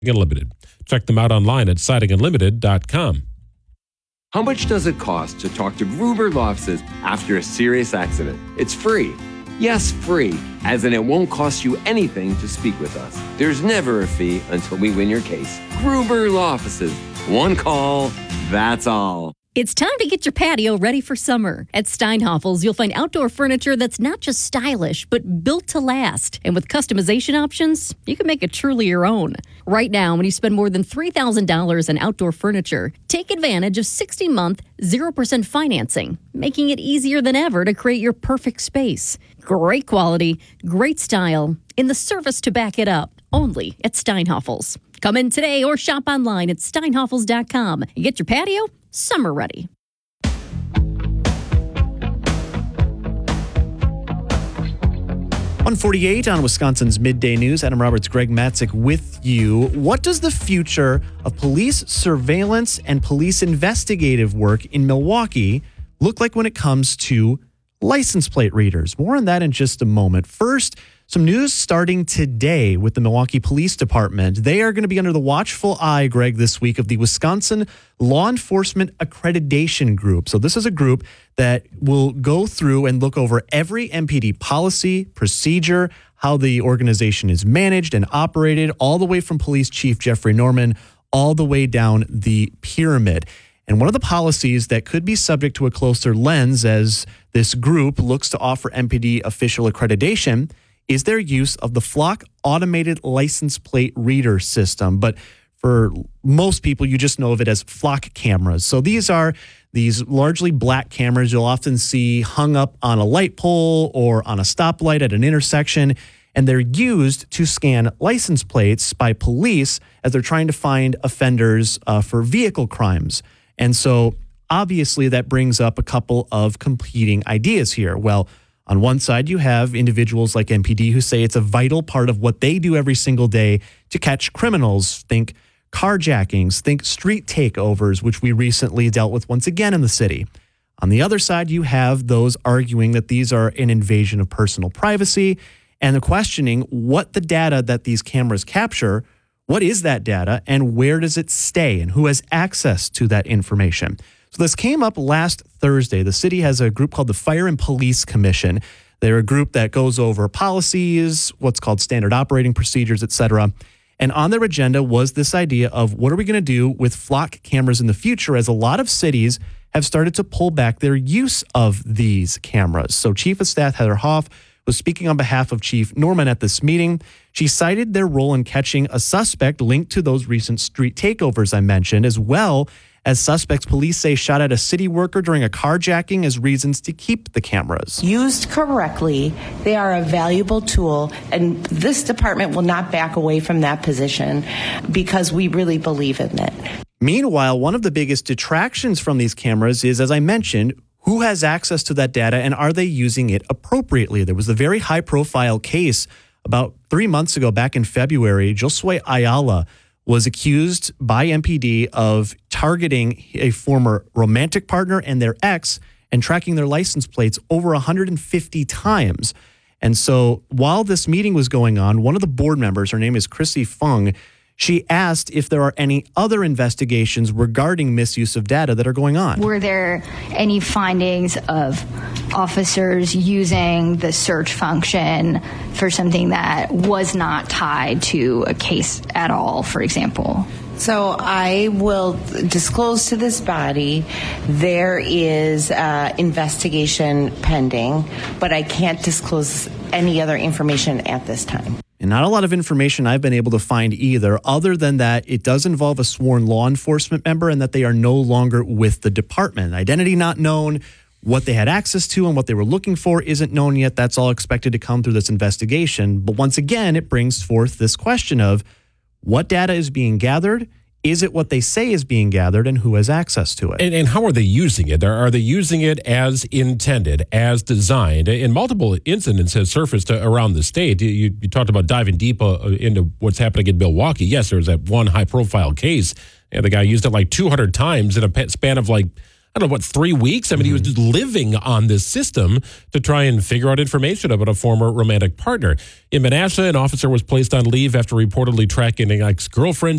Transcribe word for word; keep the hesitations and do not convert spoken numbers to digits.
Unlimited. Check them out online at siding unlimited dot com. How much does it cost to talk to Gruber Law Offices after a serious accident? It's free. Yes, free, as in it won't cost you anything to speak with us. There's never a fee until we win your case. Gruber Law Offices. One call, that's all. It's time to get your patio ready for summer. At Steinhoffel's, you'll find outdoor furniture that's not just stylish, but built to last. And with customization options, you can make it truly your own. Right now, when you spend more than three thousand dollars on outdoor furniture, take advantage of sixty-month, zero percent financing, making it easier than ever to create your perfect space. Great quality, great style, and the service to back it up. Only at Steinhoffel's. Come in today or shop online at steinhoffels dot com and get your patio summer ready. one forty-eight on Wisconsin's Midday News. Adam Roberts, Greg Matzik with you. What does the future of police surveillance and police investigative work in Milwaukee look like when it comes to license plate readers? More on that in just a moment. First, some news starting today with the Milwaukee Police Department. They are going to be under the watchful eye, Greg, this week of the Wisconsin Law Enforcement Accreditation Group. So this is a group that will go through and look over every M P D policy, procedure, how the organization is managed and operated, all the way from Police Chief Jeffrey Norman, all the way down the pyramid. And one of the policies that could be subject to a closer lens as this group looks to offer M P D official accreditation is their use of the Flock automated license plate reader system. But for most people, you just know of it as Flock cameras. So these are these largely black cameras you'll often see hung up on a light pole or on a stoplight at an intersection. And they're used to scan license plates by police as they're trying to find offenders uh, for vehicle crimes. And so obviously that brings up a couple of competing ideas here. Well, on one side, you have individuals like M P D who say it's a vital part of what they do every single day to catch criminals. Think carjackings, think street takeovers, which we recently dealt with once again in the city. On the other side, you have those arguing that these are an invasion of personal privacy, and they're questioning what the data that these cameras capture, what is that data, and where does it stay, and who has access to that information. So this came up last Thursday. The city has a group called the Fire and Police Commission. They're a group that goes over policies, what's called standard operating procedures, et cetera. And on their agenda was this idea of what are we going to do with Flock cameras in the future, as a lot of cities have started to pull back their use of these cameras. So Chief of Staff Heather Hoff was speaking on behalf of Chief Norman at this meeting. She cited their role in catching a suspect linked to those recent street takeovers I mentioned, as well as suspects police say shot at a city worker during a carjacking as reasons to keep the cameras. Used correctly, they are a valuable tool, and this department will not back away from that position because we really believe in it. Meanwhile, one of the biggest detractions from these cameras is, as I mentioned, who has access to that data and are they using it appropriately? There was a very high-profile case about three months ago, back in February. Josue Ayala was accused by M P D of targeting a former romantic partner and their ex and tracking their license plates over one hundred fifty times. And so while this meeting was going on, one of the board members, her name is Chrissy Fung, she asked if there are any other investigations regarding misuse of data that are going on. Were there any findings of officers using the search function for something that was not tied to a case at all, for example? So I will disclose to this body there is uh, investigation pending, but I can't disclose any other information at this time. And not a lot of information I've been able to find either, other than that it does involve a sworn law enforcement member and that they are no longer with the department. Identity not known, what they had access to and what they were looking for isn't known yet. That's all expected to come through this investigation. But once again, it brings forth this question of what data is being gathered. Is it what they say is being gathered, and who has access to it? And, and how are they using it? Are, are they using it as intended, as designed? And multiple incidents have surfaced around the state. You, you talked about diving deep uh, into what's happening in Milwaukee. Yes, there was that one high-profile case. And the guy used it like two hundred times in a span of like, I don't know, what, three weeks? I mean, mm-hmm. he was just living on this system to try and figure out information about a former romantic partner. In Menasha, an officer was placed on leave after reportedly tracking an ex-girlfriend